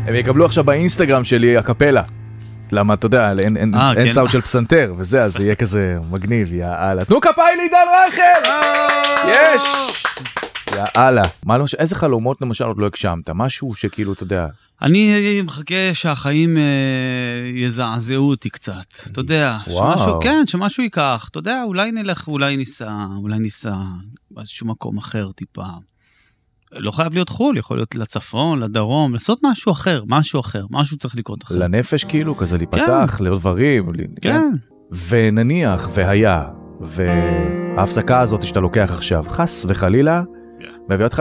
הם יקבלו עכשיו באינסטגרם שלי הקפלה. למה, אתה יודע, אין סאונד של פסנתר, וזה, אז יהיה כזה מגניב, יאללה. תנו כפיים לעידן רייכל! יש! יאללה. איזה חלומות למשל עוד לא הגשמת? משהו שכאילו, אתה יודע... אני מחכה שהחיים יזעזעו אותי קצת, אתה יודע, שמשהו ייקח, אתה יודע, אולי נלך, אולי ניסע באיזשהו מקום אחר טיפה. לא חייב להיות חול, יכול להיות לצפון, לדרום, לעשות משהו אחר, משהו צריך לקרות אחר. לנפש כאילו, כזה להיפתח, לדברים. כן. ונניח, וההפסקה הזאת שאתה לוקח עכשיו, חס וחלילה, מביא אותך